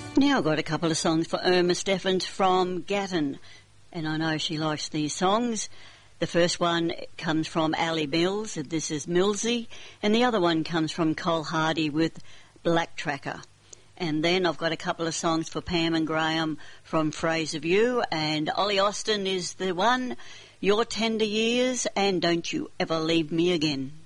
Now I've got a couple of songs for Irma Steffens from Gatton, and I know she likes these songs. The first one comes from Ali Mills, this is Millsy, and the other one comes from Cole Hardy with Black Tracker. And then I've got a couple of songs for Pam and Graham from Fraser View, and Ollie Austin is the one, Your Tender Years and Don't You Ever Leave Me Again.